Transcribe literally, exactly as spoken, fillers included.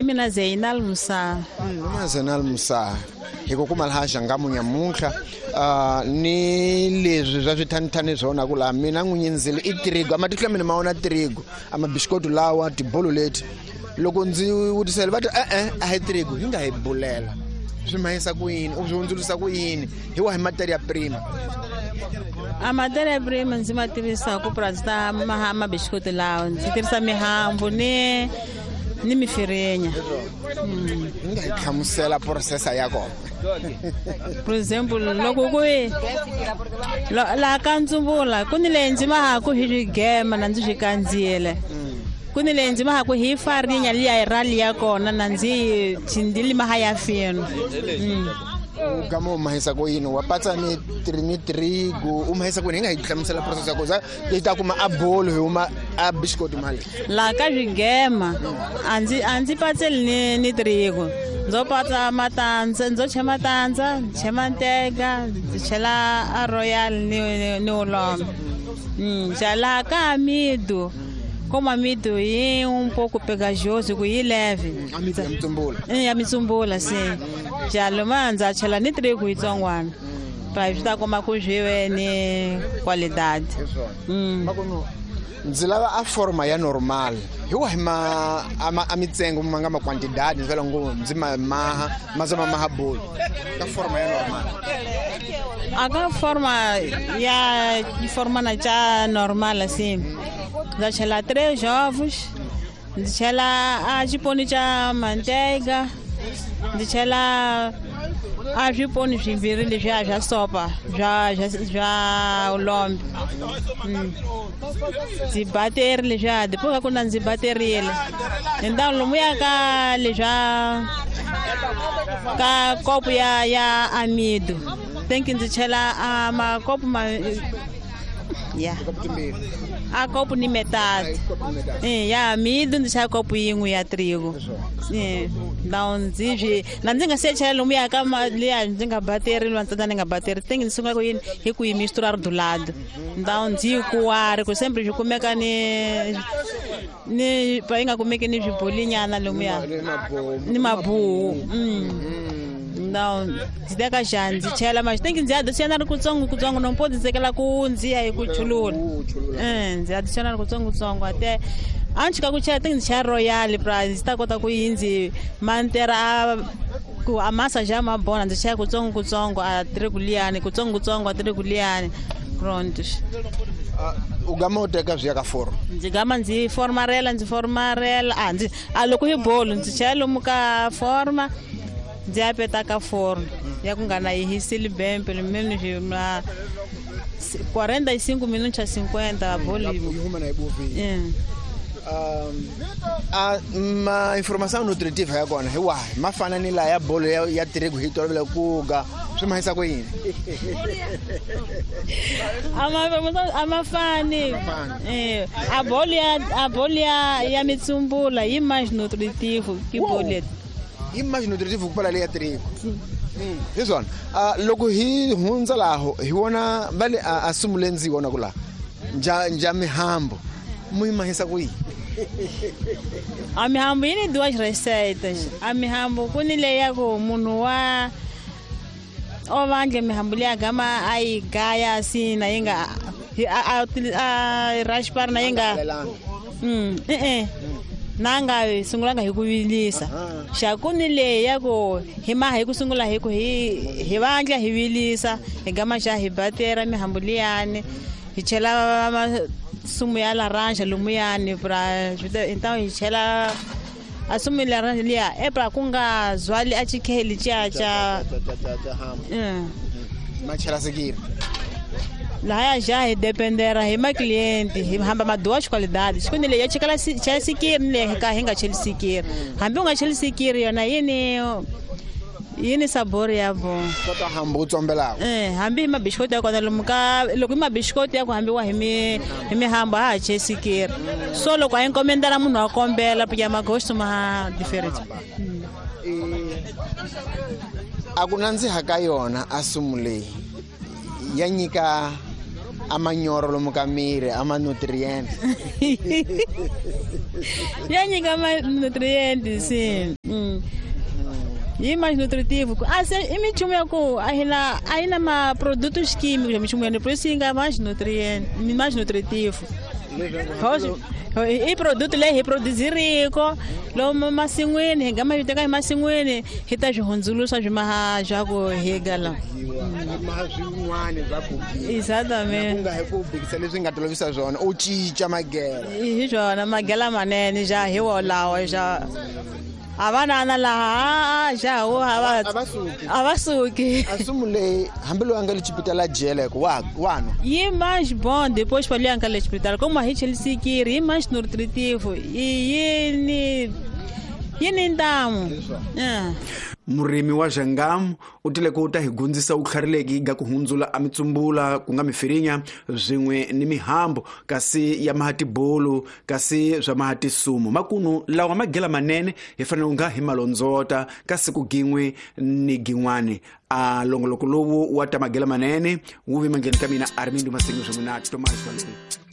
mina Zainal Musa. Mina Zainal Musa. Hiko kuma lhaxa ngamu nyamuntlha uh, ni leswi swa swithanithani swona kula mina n'winyi ndzile i trigo amatikla mina maona trigo ama biscuit lawa tibolo leti loko ndzi vutisela va eh eh a hi trigo hi nga hi bulela swi mahisa ku yini u swi hundzulusa ku yini hi wa hi materia prima a materia prima ndzi ma tirhisa ku purasita ma biscuit lawa ndzi tirhisa mihambu ni ni mifirenya. Mm. Nga hi hlamusela processa ya kona. For example loko ku la ka Ndzumbulo ku ni le ndzima ha ku hi gema na ndzi swi kandziyele ku ni le ndzima ha ku hi farinya liya rali ya kona na ndzi chindili maha ya feno. Ugama umahisa ko yini wapatsa ni ni trigo umahisa ko ninga hi hlamusela process yako za ita kuma abolo huma a biscuit mali la ka swigema anzi anzi patseli ni ni trigo ndzo patsa matandza ndzo chema matandza chema ntega ndzi chela a royal ni ni ulombe mm jala ka midu como amido e um pouco pegajoso com leve. Amido ya Mitsumbulo. Eh, ya Mitsumbulo sim. Já lomanza chela ni trigo itsongwana. Para evitar como akujiwe ni qualidade. Mm. Makono ndzi lava a forma ya normal. Hi wa ma ama amitsengo manga ma quantidade ndzi ngo ndzi ma maha mazama mahabolo. Ka forma ya normal. Aka forma ya forma na cha normal assim. Ndzi chela três ovos, ndzi chela a xiponi cha manteiga, ndzi chela a swiponi swimbirhi leswiya swa sopa swa swa ulombe. Ndzi bateri leswiya depois ku na ndzi baterile ndhawu lomuya ka leswa ka kopo ya ya amido tenki ndzi chela a makopo ma ya a copo ni metade eh ya amido ndzi chela copo yin'we ya trigo eh ndawu ndzi na ndzi nga se chela lomu ya ka liya ndzi nga bateri lwa ntsena ni nga bateri tengi ndzi sungula ku yini hi ku yi misturar do lado ndawu ndzi kuwari ku sempre swi kumeka ni ni pa inga kumeki ni swibolinyana lomu ya ni mabuhu mm ndawu ndzi teka xani ndzi chela mas tengi ndzi adiciona kutsongo kutsongo no mpodi nsekela ku ndzi ya hi ku chulula eh ndzi adiciona kutsongo kutsongo ate anchi ka ku chela tengi ndzi chela royal price ta kota ku yindzi mantera ku amasa ja mabona ndzi chela kutsongo kutsongo a reguliani kutsongo kutsongo a reguliani pronto. Ugama uteka swi ya ka forma ndzi gama ndzi formarela ndzi formarela a ndzi a loko hi bolo ndzi chela lomu ka forma ndzi apeta ka forma ya ku nga na hisili bempe lemeni na quarenta e cinco minutos a cinquenta bolo huma na ibuvi eh um a ma informação nutritiva ya kona hi wahi mafana ni la ya bolo ya, ya trigo hi tolovela ku ga swi mahisa ku yini ama ama fani eh a bolo ya a bolo ya ya Mitsumbulo yi mais nutritivo que bolo imagine nutritivo kupala le ya trigo this one uh, loko hi hundza laho hi wona vale asumule ndzi wona kula nja nja mihambo muyimahisa ku yi a mihambo yini duas receitas a mihambo kuni le ya ku munhu wa ovandle mihambo le gama ai gaya sina yinga a raspar na yinga mm eh eh nanga sungulanga hi ku vilisa xakuni leyi ya ku hi maha hi ku sungula hi ku hi hi vandla hi vilisa hi gama xa hi batera mihambu liyani hi chela sumu ya laranja lumuyani pra então hi chela a sumu ya laranja liya e pra ku nga zwali a chikheli cha cha ma chela seguir laha já hi dependera hi ma cliente hi hamba ma duas qualidades quando ele ia chela chela sikiri le ka hinga chela sikiri hambi unga chela sikiri yona yini yini sabor ya bo kota hambo tsombela eh hambi ma biscuit ya kona lumka loko ma biscuit ya ku hambi wa hi mi hi mi hamba ha chela sikiri so loko a encomendara munhu a kombela porque ma gosto ma different akunanzi haka yona asumule ya nyika amanyoro lomu ka miri ama nutrients ya nyika ma nutrients sim hum. E mais nutritivo. Assim, e me chama com ainda ainda mais produtos químicos, me chama por isso ainda mais nutriente, mais nutritivo. E produto le reproduzir rico, lo masingweni, gama yuteka masingweni, hita jihonzulu sa jumaha jago hegala. Exatamente. Kunga hekubikisa leswi nga tolovisa zwona u cinca magela. Hi swona magela manene ja hi wolawa ja avana laha ja wo hava Abasuki. avasuki. Asumule hambilo anga le hospital jele ko wa wano. E mais bom depois para ali aquele hospital como a gente ele se quer e mais nutritivo e e e nem damo. Ah. Murimi wa Zhangamu utile ku ta hi gundzisa u kharileki ga ku hundzula a mitsumbula ku nga mifirinya zwin'we ni mihambo kasi ya mahatibulu kasi zwa mahatisumu makunu lawa magela manene hi fanele nga hi malondzota kasi ku gin'we ni gin'wani a longoloko lowu wa ta magela manene wu vi mangeni ka mina Armindo Masingu Thomas Value.